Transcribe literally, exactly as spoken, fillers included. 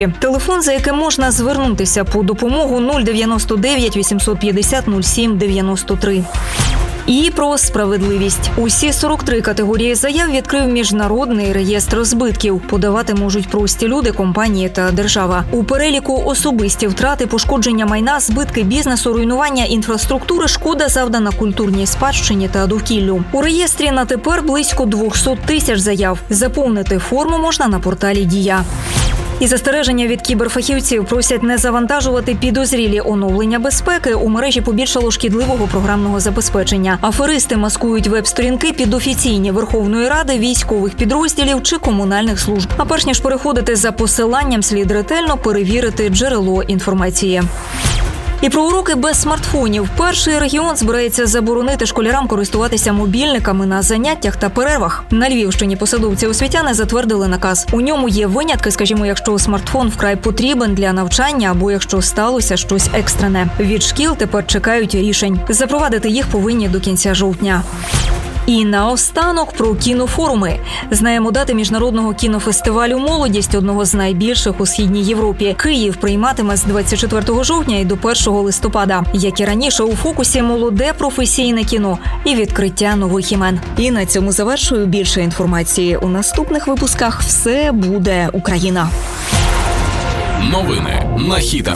Телефон, за яким можна звернутися по допомогу, нуль дев'яносто дев'ять вісімсот п'ятдесят нуль сім дев'яносто три. І про справедливість. Усі сорок три категорії заяв відкрив Міжнародний реєстр збитків. Подавати можуть прості люди, компанії та держава. У переліку особисті втрати, пошкодження майна, збитки бізнесу, руйнування інфраструктури, шкода, завдана культурній спадщині та довкіллю. У реєстрі на тепер близько двісті тисяч заяв. Заповнити форму можна на порталі «Дія». І застереження від кіберфахівців просять не завантажувати підозрілі оновлення безпеки. У мережі побільшало шкідливого програмного забезпечення. Аферисти маскують веб-сторінки під офіційні Верховної Ради, військових підрозділів чи комунальних служб. А перш ніж переходити за посиланням, слід ретельно перевірити джерело інформації. І про уроки без смартфонів. Перший регіон збирається заборонити школярам користуватися мобільниками на заняттях та перервах. На Львівщині посадовці-освітяни затвердили наказ. У ньому є винятки, скажімо, якщо смартфон вкрай потрібен для навчання або якщо сталося щось екстрене. Від шкіл тепер чекають рішень. Запровадити їх повинні до кінця жовтня. І наостанок про кінофоруми. Знаємо дати міжнародного кінофестивалю «Молодість», одного з найбільших у Східній Європі. Київ прийматиме з двадцять четвертого жовтня і до першого листопада. Як і раніше, у фокусі молоде професійне кіно і відкриття нових імен. І на цьому завершую. Більше інформації у наступних випусках. Все буде Україна. Новини на Хіт.